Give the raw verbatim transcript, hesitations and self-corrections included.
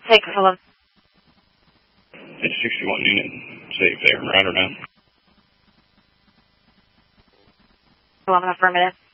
Take hello. It's sixty-one unit. Safe there, right or not? Hello, affirmative.